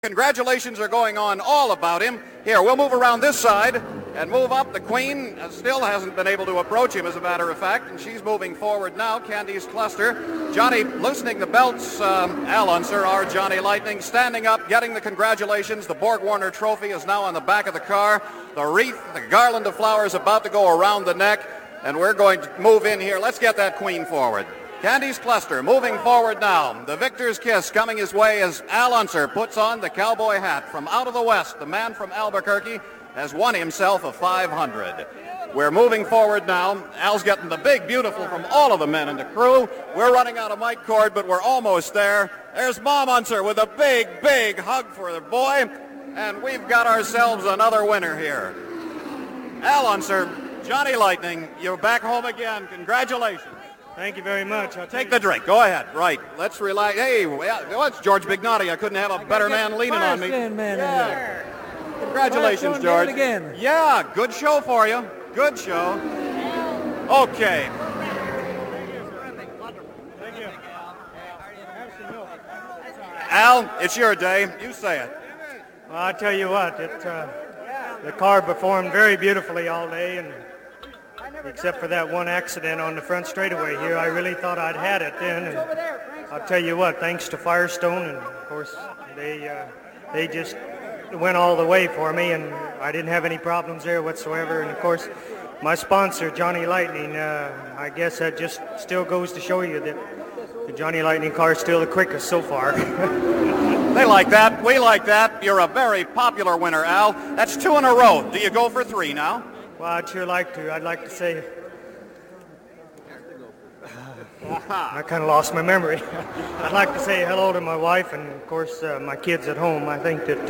Congratulations are going on all about him. Here, we'll move around this side and move up. The Queen still hasn't been able to approach him, as a matter of fact, and she's moving forward now. Candice Cluster. Johnny loosening the belts. Al Unser, our Johnny Lightning, standing up, getting the congratulations. The Borg Warner Trophy is now on the back of the car. The wreath, the garland of flowers about to go around the neck, and we're going to move in here. Let's get that Queen forward. Candice Cluster moving forward now. The victor's kiss coming his way as Al Unser puts on the cowboy hat. From out of the west, the man from Albuquerque has won himself a 500. We're moving forward now. Al's getting the big beautiful from all of the men in the crew. We're running out of mic cord, but we're almost there. There's Mom Unser with a big, big hug for the boy. And we've got ourselves another winner here. Al Unser, Johnny Lightning, you're back home again. Congratulations. Thank you very much. Take the drink. Go ahead. Right. Let's relax. Hey, it's George Bignotti. I couldn't have a better man leaning on me. Yeah. Congratulations, George. Again. Yeah, good show for you. Good show. Okay. Thank you. Al, it's your day. You say it. Well, I tell you what, the car performed very beautifully all day, and except for that one accident on the front straightaway here, I really thought I'd had it then. And I'll tell you what, thanks to Firestone, and of course they just went all the way for me, and I didn't have any problems there whatsoever. And of course, my sponsor, Johnny Lightning, I guess that just still goes to show you that the Johnny Lightning car is still the quickest so far. They like that. We like that. You're a very popular winner, Al. That's 2 in a row. Do you go for 3 now? Well, I'd sure like to. I'd like to say, I kind of lost my memory. I'd like to say hello to my wife and, of course, my kids at home. I think that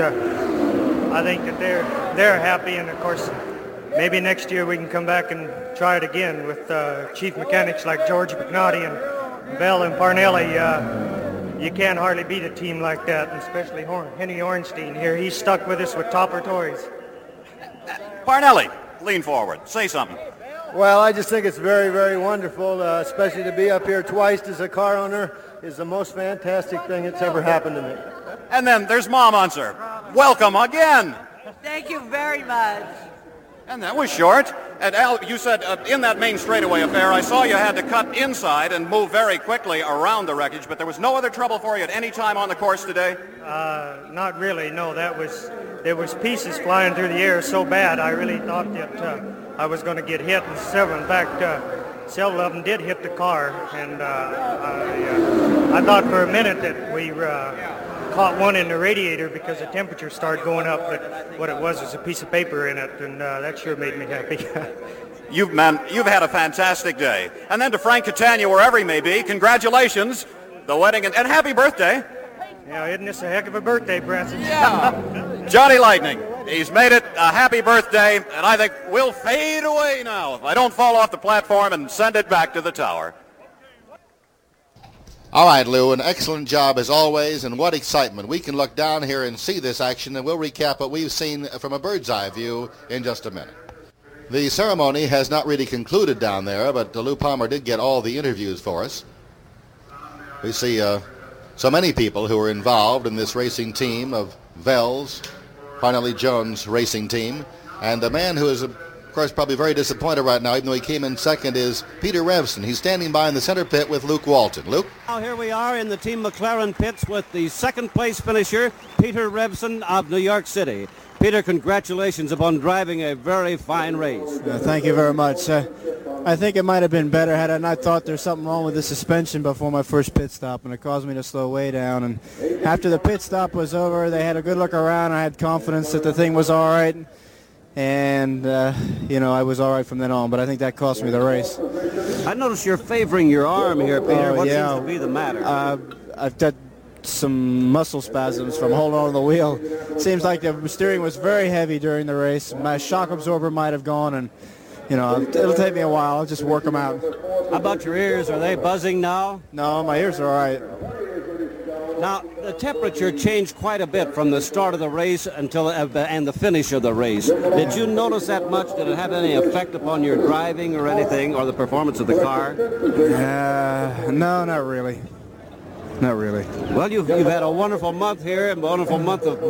they're happy, and of course, maybe next year we can come back and try it again with chief mechanics like George Bignotti and Bell and Parnelli. You can't hardly beat a team like that, and especially Henny Ornstein here. He's stuck with us with Topper Toys. Parnelli. Lean forward. Say something. Well, I just think it's very, very wonderful, especially to be up here twice as a car owner is the most fantastic thing that's ever happened to me. And then there's Mom Unser. Welcome again. Thank you very much. And that was short. And Al, you said in that main straightaway affair, I saw you had to cut inside and move very quickly around the wreckage, but there was no other trouble for you at any time on the course today? Not really, no. There was pieces flying through the air so bad, I really thought that I was going to get hit. And in fact, several of them did hit the car. And I thought for a minute that we caught one in the radiator because the temperature started going up, but what it was a piece of paper in it, and that sure made me happy. You've had a fantastic day. And then to Frank Catania, wherever he may be, congratulations, the wedding, and happy birthday. Yeah, isn't this a heck of a birthday present? Yeah. Johnny Lightning, he's made it a happy birthday, and I think we'll fade away now if I don't fall off the platform and send it back to the tower. All right, Lou, an excellent job as always, and what excitement. We can look down here and see this action, and we'll recap what we've seen from a bird's eye view in just a minute. The ceremony has not really concluded down there, but Lou Palmer did get all the interviews for us. We see so many people who are involved in this racing team of Vels, Parnelli Jones racing team, and the man who is, of course, probably very disappointed right now, even though he came in second, is Peter Revson. He's standing by in the center pit with Luke Walton. Luke? Now here we are in the Team McLaren pits with the second place finisher, Peter Revson of New York City. Peter, congratulations upon driving a very fine race. Thank you very much. I think it might have been better had I not thought there's something wrong with the suspension before my first pit stop, and it caused me to slow way down. And after the pit stop was over, they had a good look around. I had confidence that the thing was all right. And, I was all right from then on, but I think that cost me the race. I notice you're favoring your arm here, Peter. What seems to be the matter? I've got some muscle spasms from holding on to the wheel. Seems like the steering was very heavy during the race. My shock absorber might have gone, and, it'll take me a while. I'll just work them out. How about your ears? Are they buzzing now? No, my ears are all right. Now, the temperature changed quite a bit from the start of the race until and the finish of the race. Did you notice that much? Did it have any effect upon your driving or anything, or the performance of the car? No, not really. Not really. Well, you've had a wonderful month here, and a wonderful month of